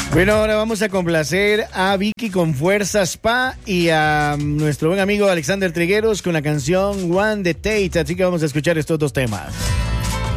Bueno, ahora vamos a complacer a Vicky con Fuerza Spa y a nuestro buen amigo Alexander Trigueros con la canción One the Tate. Así que vamos a escuchar estos dos temas.